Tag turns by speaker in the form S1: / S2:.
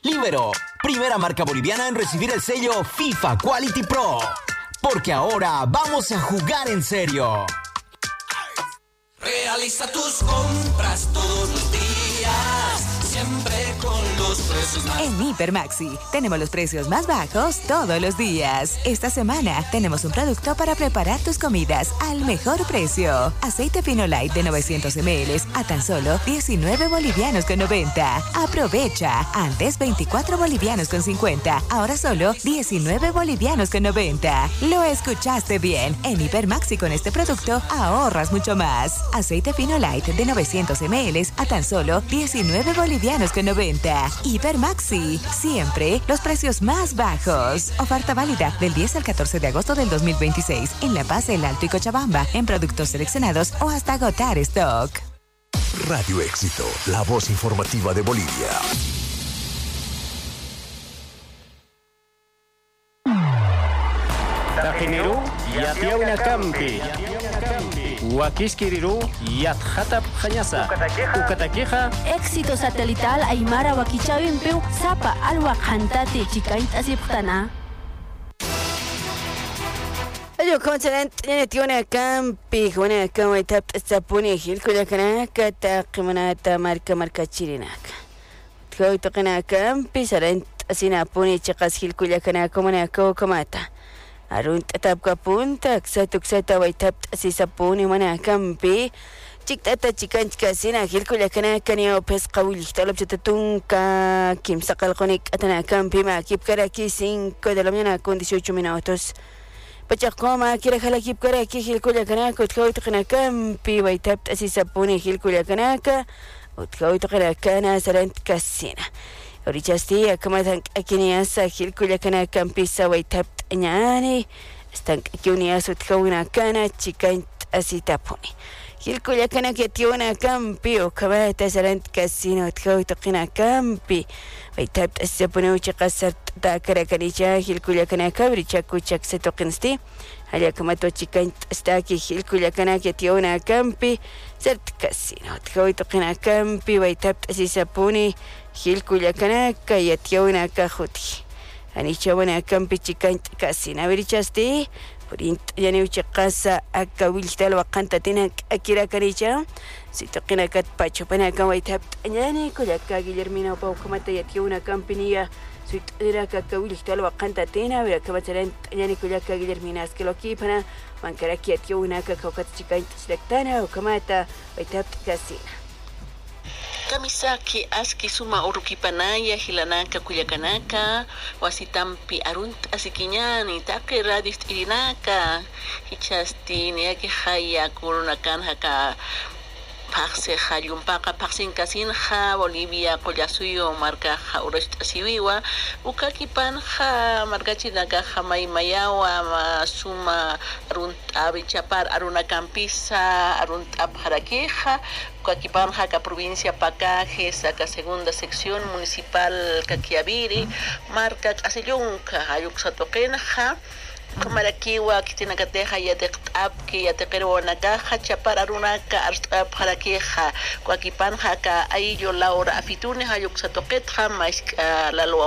S1: Libero, primera marca boliviana en recibir el sello FIFA Quality Pro. Porque ahora vamos a jugar en serio.
S2: Realiza tus compras todos los días, siempre con los precios más.
S3: En Hipermaxi tenemos los precios más bajos todos los días. Esta semana tenemos un producto para preparar tus comidas al mejor precio. Aceite Fino Light de 900 ml a tan solo 19 bolivianos con 90. Aprovecha. Antes 24 bolivianos con 50. Ahora solo 19 bolivianos con 90. Lo escuchaste bien. En Hipermaxi con este producto ahorras mucho más. Aceite Fino Light de 900 ml a tan solo 19 bolivianos con 90. Hipermaxi, siempre los precios más bajos. Oferta válida del 10 al 14 de agosto del 2026 en La Paz, El Alto y Cochabamba, en productos seleccionados o hasta agotar stock.
S4: Radio Éxito, la voz informativa de Bolivia.
S5: Tajineru, Yatiauna Campi. Huaquisquiriru, Yatjatap Jañasa. Ucataqueja.
S6: Éxito satelital Aymara Wakichawin Peu, Zapa, Alwa Cantate, Chicait Asiptana.
S7: Ayo kontinent tiona campi, una cama tap sapuni, hilkula kanaka, taqimanata marca chirinaka. Tko tokana campi, sarent asina puni chicas hilkula kanaka, una kamata. Arun tatap punta, xatuk waitap asisapuni mana campi. Chiktata chikan chikasina hilkula kanaka ni opes qawil talab chatatunka kim saqal qonik atana campi ma kip karaki 5 de la mañana con 18 minutos. Pachakoma kira halakip karaki hilkula kanaka utkawit kana campi waitap asisapuni hilkula kanaka utkawit kana kana sarant kasina. Orichasti akamatang akiniasa hilkula kana campi sa waitap nyani stank akuniasa utkawina kana chikan asitapuni. Hilkula kana ketiona campi o kamata sarant kasina utkawit kana campi waitap asisapuni uchaqasar takara kanicha hilkula kana kabri chakuchak setoqinsti hali kamato chikan staki hilkula kana ketiona campi sart kasina utkawit kana campi waitap asisapuni hilkula kana kayationa kahuti anichawana campi chikan kasina verichasti Porint yani uchaqasa akawiltal waqanta tinak akira kanicha sitoqina kat pacho pana kawaitap yani kulaka Guillermina Pau kamata yatiuna campiniya suitira kakawiltal waqanta tina vera kamataran yani kulaka Guillermina skaloki pana mankaraki yatiuna kakawkat chikan selectana o kamata waitap kasina
S8: Kamisaki aski suma urukipanaya hilanaka kuyakanaka wasitampi arunt asikiñani take radis irinaka hichasti niaki haya kurunakan haka Paxe Hayumpaka Paxin Casinja, Bolivia, Collasuyo, Marca Jaurest Siviwa, Ucaquipanja, Margachinaga, Jamaimayawa, Suma, Arunt Abichapar, Aruna Campisa, Arunt Abjaraqueja, Ucaquipanja, provincia Pacaje, Saca segunda sección municipal Caquiaviri, Marca Asillunca, Ayuxatoquenja, Comaraquiwa, Kitinacateja, Yateap, que Yateperuana Caja, Chapararunaka, Arstapjaraqueja, Coaquipanja, Aillo, Laura, Afitune, Ayuxatoquetja, Mais la